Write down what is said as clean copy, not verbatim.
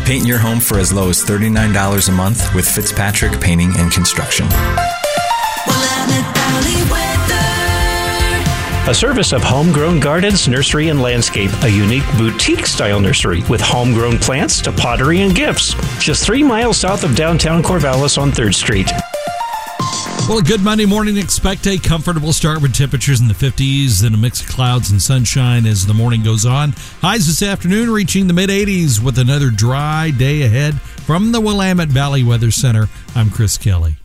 Paint your home for as low as $39 a month with Fitzpatrick Painting and Construction. A service of Homegrown Gardens, Nursery and Landscape, a unique boutique-style nursery with homegrown plants to pottery and gifts. Just 3 miles south of downtown Corvallis on 3rd Street. Well, a good Monday morning. Expect a comfortable start with temperatures in the 50s, then a mix of clouds and sunshine as the morning goes on. Highs this afternoon reaching the mid-80s with another dry day ahead. From the Willamette Valley Weather Center, I'm Chris Kelly.